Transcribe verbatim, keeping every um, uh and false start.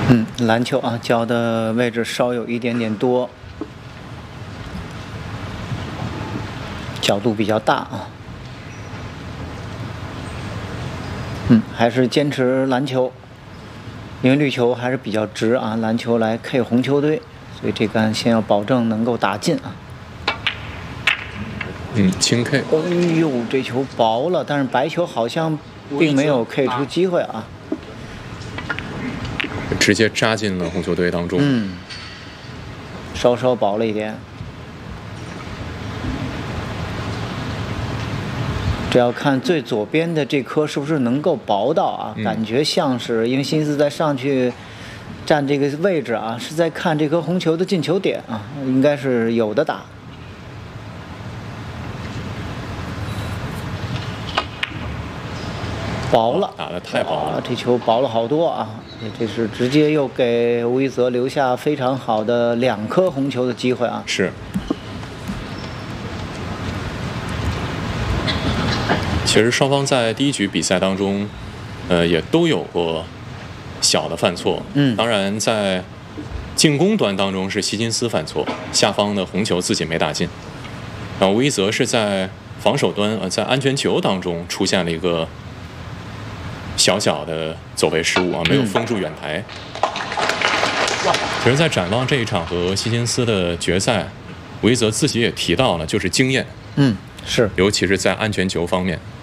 嗯，篮球啊，脚的位置稍有一点点多，角度比较大啊。嗯，还是坚持篮球，因为绿球还是比较直啊，篮球来 K 红球队，所以这杆先要保证能够打进啊。 嗯，轻 K。 哎呦，这球薄了，但是白球好像并没有 K 出机会啊。 直接扎进了红球队当中。 嗯，稍稍薄了一点。这要看最左边的这颗是不是能够薄到啊？ 嗯、 感觉像是，因为辛斯在上去站这个位置啊，是在看这颗红球的进球点啊，应该是有的打。薄了， 打得太薄了， 这球薄了好多啊！这是直接又给吴一泽留下非常好的两颗红球的机会啊！ 是。其实双方在第一局比赛当中，呃，也都有过小的犯错。 嗯， 当然在进攻端当中是希金斯犯错，下方的红球自己没打进。然后吴一泽是在防守端，呃，在安全球当中出现了一个小小的走位失误啊，没有封住远台。嗯、其实，在展望这一场和希金斯的决赛，吴一泽自己也提到了，就是经验。 嗯，是， 尤其是在安全球方面。